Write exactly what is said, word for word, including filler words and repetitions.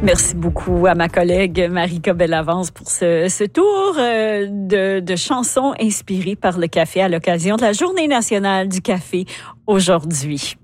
Merci beaucoup à ma collègue Marika Bellavance pour ce, ce tour euh, de, de chansons inspirées par le café à l'occasion de la Journée nationale du café aujourd'hui.